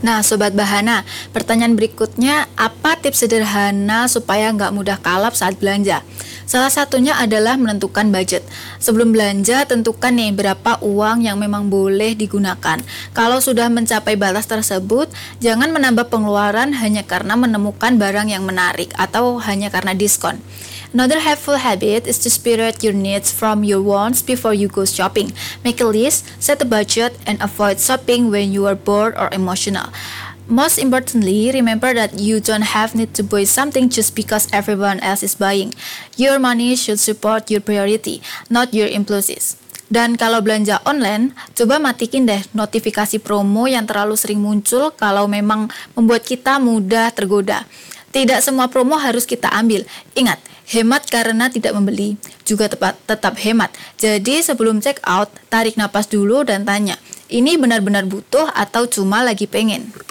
Nah, Sobat Bahana, pertanyaan berikutnya, apa tips sederhana supaya nggak mudah kalap saat belanja? Salah satunya adalah menentukan budget. Sebelum belanja, tentukan nih berapa uang yang memang boleh digunakan. Kalau sudah mencapai batas tersebut, jangan menambah pengeluaran hanya karena menemukan barang yang menarik atau hanya karena diskon. Another helpful habit is to separate your needs from your wants before you go shopping. Make a list, set a budget, and avoid shopping when you are bored or emotional. Most importantly, remember that you don't have need to buy something just because everyone else is buying. Your money should support your priority, not your impulses. Dan kalau belanja online, coba matikin deh notifikasi promo yang terlalu sering muncul kalau memang membuat kita mudah tergoda. Tidak semua promo harus kita ambil. Ingat, hemat karena tidak membeli, juga tetap hemat. Jadi sebelum check out, tarik napas dulu dan tanya, ini benar-benar butuh atau cuma lagi pengen?